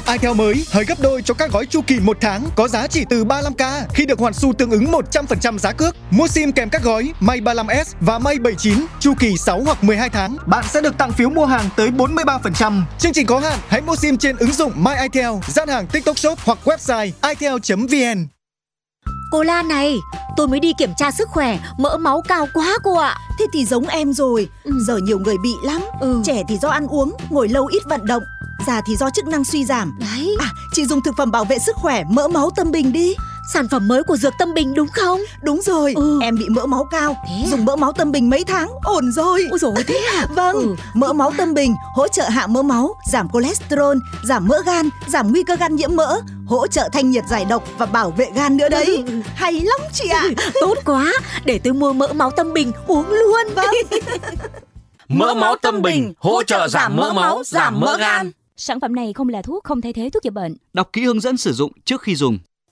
iTel mới hơi gấp đôi cho các gói chu kỳ 1 tháng có giá chỉ từ 35k khi được hoàn xu tương ứng 100% giá cước. Mua sim kèm các gói May 35S và May 79 chu kỳ 6 hoặc 12 tháng, bạn sẽ được tặng phiếu mua hàng tới 43%. Chương trình có hạn, hãy mua sim trên ứng dụng My iTel, gian hàng TikTok Shop hoặc website itel.vn. Cô Lan này, tôi mới đi kiểm tra sức khỏe, mỡ máu cao quá cô ạ. Thế thì giống em rồi. Giờ nhiều người bị lắm. Trẻ thì do ăn uống, ngồi lâu ít vận động. Già thì do chức năng suy giảm. Đấy. Chị dùng thực phẩm bảo vệ sức khỏe mỡ máu Tâm Bình đi. Sản phẩm mới của Dược Tâm Bình đúng không? Đúng rồi, em bị mỡ máu cao. Dùng mỡ máu Tâm Bình mấy tháng, ổn rồi. Ôi dồi, thế à? Vâng, mỡ máu Tâm Bình hỗ trợ hạ mỡ máu, giảm cholesterol, giảm mỡ gan, giảm nguy cơ gan nhiễm mỡ, hỗ trợ thanh nhiệt giải độc và bảo vệ gan nữa đấy. Hay lắm chị ạ. Tốt quá, để tôi mua mỡ máu Tâm Bình uống luôn. Vâng. Mỡ máu Tâm Bình hỗ trợ giảm mỡ máu, giảm mỡ gan. Sản phẩm này không là thuốc, không thay thế thuốc chữa bệnh. Đọc kỹ hướng dẫn sử dụng trước khi dùng.